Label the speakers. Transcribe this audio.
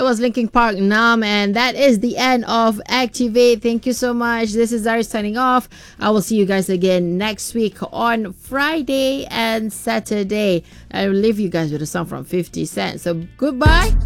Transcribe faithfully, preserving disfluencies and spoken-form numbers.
Speaker 1: was Linkin Park Numb, and that is the end of Activate. Thank you so much. This is Zari signing off. I will see you guys again next week on Friday and Saturday. I will leave you guys with a song from fifty Cent. So goodbye.